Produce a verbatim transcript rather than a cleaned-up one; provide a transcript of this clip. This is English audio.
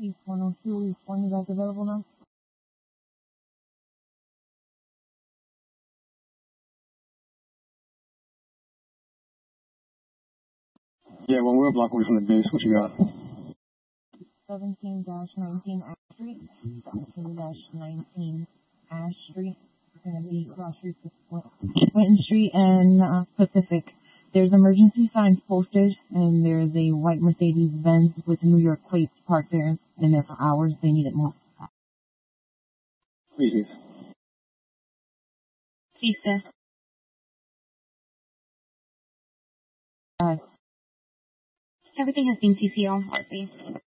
East one oh two, East one, you guys available now? Yeah, well, we're a block away from the base. What you got? seventeen dash nineteen Ash Street. seventeen dash nineteen Ash Street. It's going to be cross streets with Winton Street and uh, Pacific. There's emergency signs posted, and there's a white Mercedes-Benz with New York plates parked there. Been there for hours. They need it moved. Please. Cease. Uh, Everything has been C C L, Marcy.